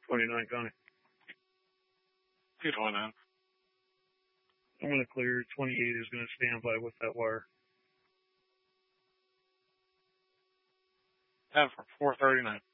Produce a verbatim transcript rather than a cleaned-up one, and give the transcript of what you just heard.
twenty-nine, Connie. two twenty-nine. I'm going to clear. twenty-eight is going to stand by with that wire. And for four thirty-nine.